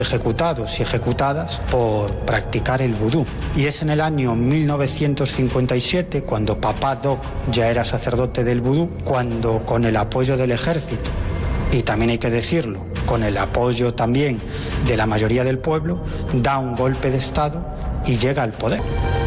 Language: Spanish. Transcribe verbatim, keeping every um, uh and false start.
ejecutados y ejecutadas por practicar el vudú. Y es en el año mil novecientos cincuenta y siete, cuando Papá Doc ya era sacerdote del vudú, cuando con el apoyo del ejército, y también hay que decirlo, con el apoyo también de la mayoría del pueblo, da un golpe de Estado y llega al poder.